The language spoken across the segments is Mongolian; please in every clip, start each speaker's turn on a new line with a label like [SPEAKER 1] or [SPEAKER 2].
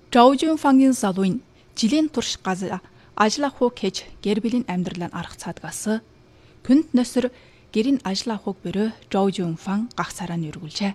[SPEAKER 1] Жаужунфангийн залууын жилийн турш ажил авах гэж гэр бүлийн амьдралаа арга цаадгаас күнд нөсөр гэрийн ажил авах бөрөө Жаужунфан гагцаараа нэргүүлжээ.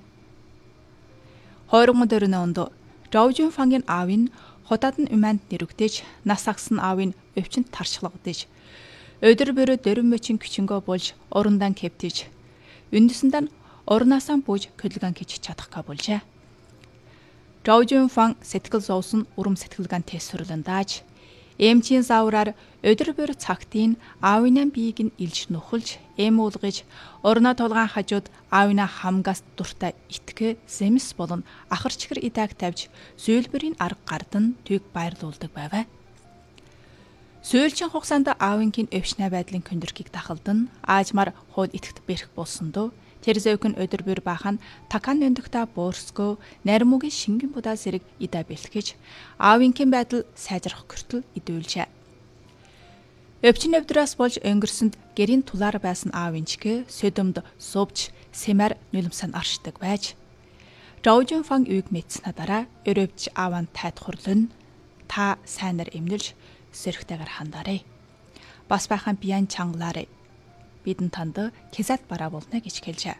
[SPEAKER 1] 2004 онд Жаужунфангийн аав нь хотод уманд нэрвдэж нас агсан аавын өвчнөд тарчлагдаж өдөр бөрөө дөрвөн мөчин küçөнгөө болж урандан кэптэж үндэсэнд нь орнаасаа бууж хөдөлгөөн хийж чадахга болжээ. Жаужунфан сэтгэл зовсон урам сэтгэлгаан тэсвэрлэн дааж эмчийн заавраар өдөр бүр цагтын аавынаа биеийг нь илж нухалж эм уулгаж орноо толгаан хажууд аавынаа хамгаас дуртай итгэх зэмс болон ахарчгэр идааг тавьж сүүлбэрийн арга гардан тийг баярлуулдаг байваа. Сүүлчийн хугацаанд аавынгийн өвчнөө байдлын көндөргийг дахалдан аажмаар хууль итгэт бэрх болсон дөө тэр зэвхэн өдөр бүр бахан такан өндөгтө боорсгөө наримуугийн шингэн будаа зэрэг идэ бэлтгэж аавынгийн байдал сайжрах хүртэл идүүлжээ. Өвчин өвдрөөс болж өнгөрсөнд гэрийн тулаар байсан аавынчгээ сөдөмд сувж сэмэр нүлэмсэн аршдаг байж Жаужунфан үйг мэдснэ дараа өрөвч ааван тайтхурлын та сайнаар эмнэлж сэрхтэйгээр хандаарэ. Бас байхан биян чангалаарэ. Бидэн танд кэсат бараа болно гэж хэлжээ.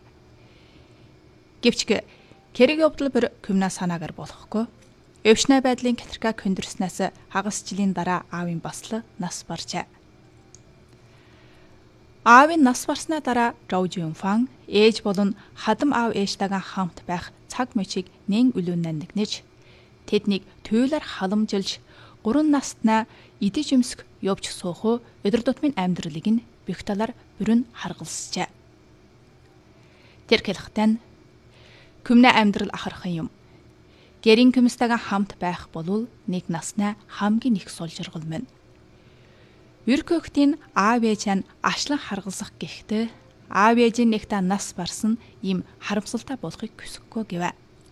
[SPEAKER 1] Гэвч хэрэг явдал бүр күмнэ санаагаар болохгүй. Өвчнөө байдлын катрика көндөрснөөс хагас жилийн дараа аавын басл нас баржээ. Аавын нас барснаа дараа Жаужунфан ээж болон хадам аав ээжтэйгээ хамт байх цаг мөчийг нэн үлүүнэн нэгнэж тэднийг туйлаар халамжилж 3 настнаа идэж өмсөх явж суухуу өдөр тутмын амьдралыг нь бэх талаар бүрэн харгалсжээ. Тэр хэлэхдээ күмнэ амьдрал ахархан юм. Гэрийн күмстэйгээ хамт байх болвол нэг наснаа хамгийн их сулжиргал мөн. Үр көختийн аав ээж нь ашлан харгалзах гэхдээ аав ээжийн нэгтээ нас барсан ийм харамсалтай болохыг хүсэхгүй гэвэ.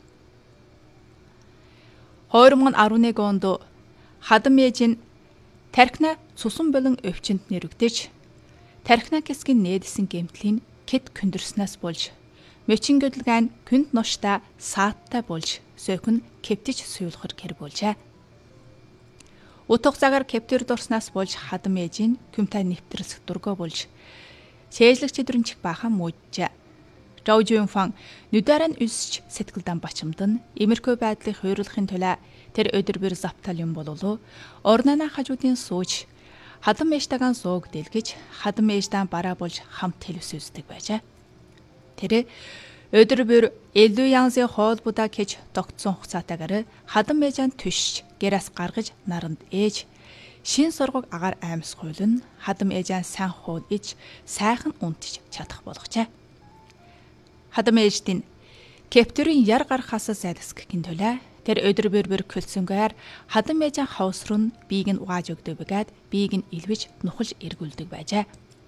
[SPEAKER 1] 2011 онд хадам ээж нь тархина цусан болон өвчнөд нэрвдэж тархина хэсгийн нээдсэн гэмтлийн кэт көндөрснөөс болж мөчин хөдөлгөөн күнд ноштой сааттай болж сөөхөн кэптэж суйлахар гэр болжээ. Утга цагаар кэптэр дурснаас болж хадам ээж нь күмтэй нэвтрэлсэх дургоо болж сээжлэгч өдрөнчих бахан мууджээ. Жаужунфан нүдэрэн үсч сэтгэлдэн бачимдан эмэрхүү байдлыг хуйруулахын тулд тэр өдөр бүр завтал юм бололоо орноо хажуудын сууж хадам ээжтэйгэн сууг дэлгэж хадам ээждэн бараа болж хамт хэлвсүүлдэг байжээ. Тэр өдөр бүр илүү янзын хоол будаа гэж тогтсон хугацаатайгаар хадам ээжэн түшж гэрээс гаргаж наранд ээж шин сургаг агаар аймс хуйлан хадам ээжэн сайн хоол иж сайхан унтж чадах болгожээ. Хадам ээждийн кэптэрийн яр гарахаас зайлсгхийн тулд тэр өдөр бүр көлсөнгөөр хадам ээжэн хавсрун биег нь угааж өгдөг бэгээд биег нь илвэж нухалж эргүүлдэг байжээ.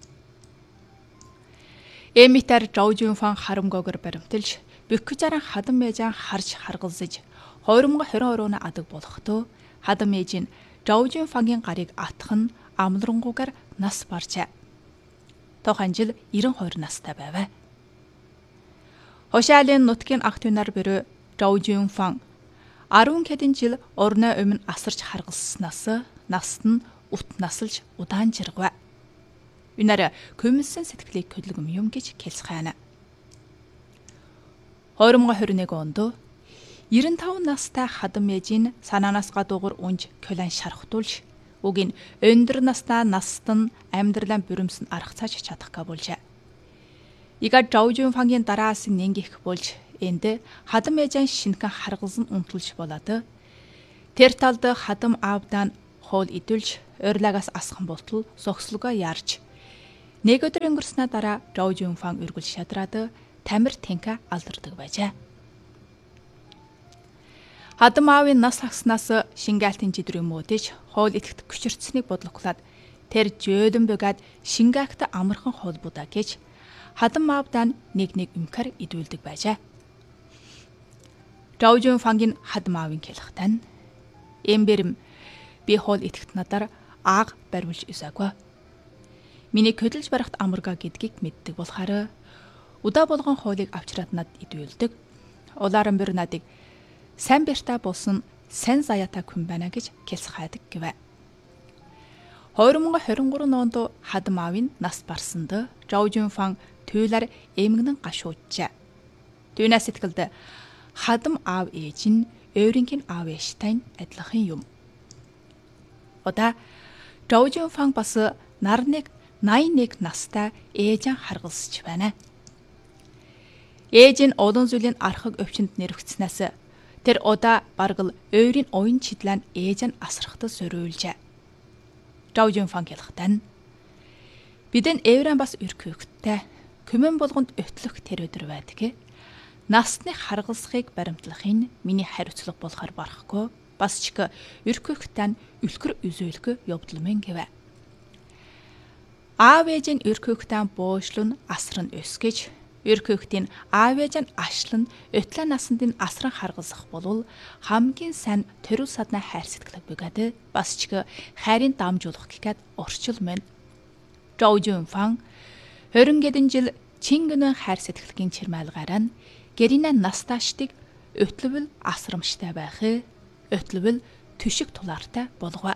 [SPEAKER 1] Эмитэр Жаужунфан харамгоогоор баримталж бөхөжаран хадам ээжэн харж харгалзаж 2022 оны адаг болохдоо хадам ээж нь Жаужунфангийн гарыг атхан амлрангуугаар нас баржээ. Тохан жил 92 настай байваа. Хошаалын нутгийн ах түнар бөрөө Жаужунфан 10 хэдэн жил орноо өмнө асарч харгалснаас наст нь ут насалж удаан жиргав. Үнээр көмөлсөн сэтгэлийг хөдөлгөм юм гэж хэлцгээна. 2021 онд 95 настай хадам ээж нь санаанаас гадуугар унж көлэн шархтуулж үг нь өндөр настай наст нь амьдралаа бүрэмсэн арга цааж чадахга болжээ. Ига Жаужунфангийн дараас нэнгих болж энд хадам ээжэн шинхэн харгалзан унтулж болоод тэр талд хадам аавдан хоол идүүлж урлагаас асхан болтол согслогоо яарч нэг өдөр өнгөрснөө дараа Жаужунфан өргөл шадраад тамир тэнка алдардаг байжээ. Хадам аавын нас агснаас шингаалтын жидрүү мөдөж хоол идэхт хүчирцсэнийг бодлоглоод тэр жөөдөн бөгөөд шингаахт амархан хоол будаа гэж хадам аавдан нэг умкар идүүлдэг байжээ. Жаужунфангийн хадам аавын хэлэхдээ эмбэрэм би хоол идэхт надаар ааг бариулж өсөөгүй. Миний хөдөлж барахт амарга гэдгийг мэддэг болохоор удаа болгон хоолыг авчраад над идүүлдэг. Улаан бүр надыг сайн бэртэ болсон сайн заяатай хүн байна гэж хэлцгээдэг гэвэ. 2023 онд хадам аавын нас барсанд Жоо Жунфан туйлаар эмгэнэн гашууджээ. Түүнээс сэтгэлд хадам аав ээж нь өөрийнх нь аав ээжтэй адилхан юм. Удаа Жоо Жунфан бас нарныг 81 настай ээжэн харгалсч байна. Ээж нь олон зүйлийн архаг өвчнөд нэрвэгцснээс тэр удаа баргал өөрийн оюун чидлэн ээж нь асрахтад зориулжээ. Жоо Жунфан хэлэхдээ бидэн эврэн бас өркөөгтэй күмэн болгонд өтлөх тэр өдөр байдаг. Насны харгалсахыг баримтлахын миний хариуцлага болохоор барахгүй бас ч өркөөгтэй үлгэр үзүүлэх явдал мэн гэвэ. Аав ээж нь өркөөгтэй буушлын асран өсгөж өркөөгтийн аав ээж нь ашлан өтлөө насанд нь асран харгалсах болвол хамгийн сайн төрөв садна хайр сэтгэлэг бүгэд бас ч хайрын дамжуулах гэхэд орчил мэн. Жоо Жунфан 20 гэдэн жил чингэнэн хайр сэтгэлгийн чирмайлгаараа гэринэ насташтыг өтлөвл асрамжтай байх, өтлөвл түшиг тулаартай болгоо.